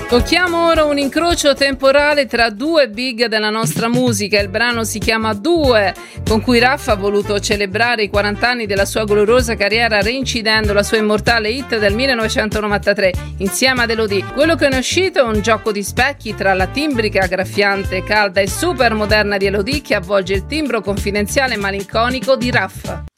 Tocchiamo ora un incrocio temporale tra due big della nostra musica. Il brano si chiama Due, con cui Raffa ha voluto celebrare i 40 anni della sua gloriosa carriera reincidendo la sua immortale hit del 1993 insieme ad Elodie. Quello che ne è uscito è un gioco di specchi tra la timbrica graffiante, calda e super moderna di Elodie che avvolge il timbro confidenziale e malinconico di Raffa.